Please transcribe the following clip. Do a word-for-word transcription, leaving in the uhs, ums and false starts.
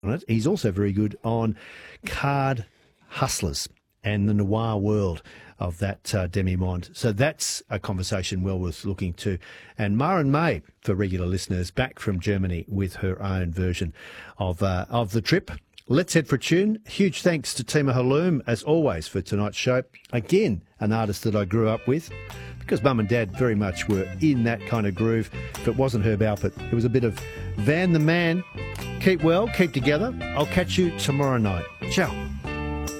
on it. He's also very good on card hustlers and the noir world of that uh, demi-monde. So that's a conversation well worth looking to. And Maren May, for regular listeners, back from Germany with her own version of uh, of the trip. Let's head for a tune. Huge thanks to Tima Halloum, as always, for tonight's show. Again, an artist that I grew up with, because Mum and Dad very much were in that kind of groove. If it wasn't Herb Alpert, it was a bit of Van the Man. Keep well, keep together. I'll catch you tomorrow night. Ciao.